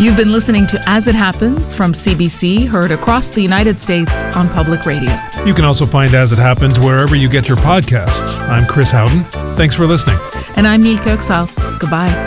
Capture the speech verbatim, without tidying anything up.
You've been listening to As It Happens from C B C, heard across the United States on public radio. You can also find As It Happens wherever you get your podcasts. I'm Chris Howden. Thanks for listening. And I'm Nilke Oksal. Goodbye.